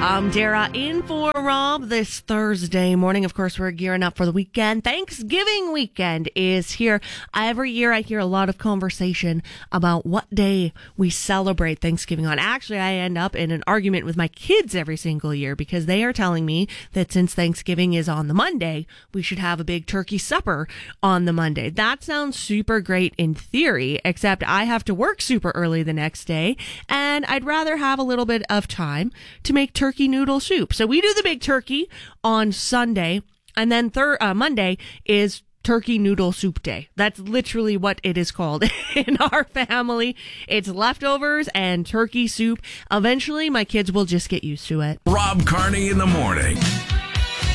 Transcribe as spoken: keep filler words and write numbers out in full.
I'm Dara in for Rob this Thursday morning. Of course, we're gearing up for the weekend. Thanksgiving weekend is here. Every year I hear a lot of conversation about what day we celebrate Thanksgiving on. Actually, I end up in an argument with my kids every single year because they are telling me that since Thanksgiving is on the Monday, we should have a big turkey supper on the Monday. That sounds super great in theory, except I have to work super early the next day, and I'd rather have a little bit of time to make turkey noodle soup. So we do the big turkey on Sunday, and then thir- uh, Monday is turkey noodle soup day. That's literally what it is called in our family. It's leftovers and turkey soup. Eventually, my kids will just get used to it. Rob Carney in the morning.